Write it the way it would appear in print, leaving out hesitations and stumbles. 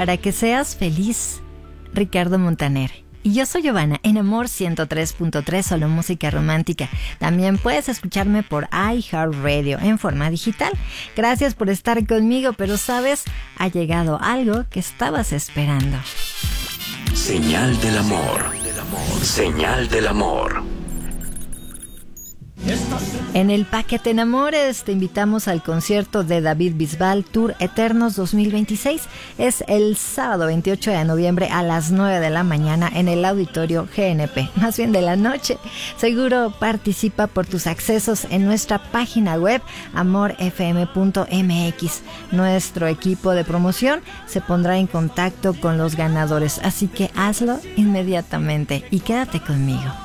para que seas feliz. Ricardo Montaner. Y yo soy Giovanna, en Amor 103.3, solo música romántica. También puedes escucharme por iHeartRadio en forma digital. Gracias por estar conmigo, pero sabes, ha llegado algo que estabas esperando. Señal del amor. Señal del amor. En el Paquete Enamores te invitamos al concierto de David Bisbal Tour Eternos 2026. Es el sábado 28 de noviembre a las 9 de la mañana en el Auditorio GNP, más bien de la noche. Seguro participa por tus accesos en nuestra página web amorfm.mx. Nuestro equipo de promoción se pondrá en contacto con los ganadores, así que hazlo inmediatamente y quédate conmigo.